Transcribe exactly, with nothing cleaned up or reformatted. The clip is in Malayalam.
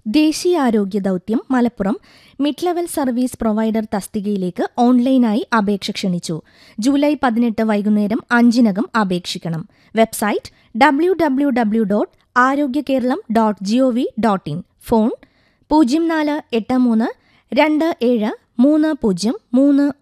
ദേശീയാരോഗ്യ ദൗത്യം Malappuram mid level service provider തസ്തികയിലേക്ക് ഓൺലൈനായി അപേക്ഷ ക്ഷണിച്ചു. ജൂലൈ പതിനെട്ട് വൈകുന്നേരം അഞ്ചിനകം അപേക്ഷിക്കണം. Website W W W dot ആരോഗ്യ Keralam dot G O V dot in. Phone പൂജ്യം നാല് എട്ട് മൂന്ന് രണ്ട് ഏഴ് മൂന്ന് പൂജ്യം മൂന്ന്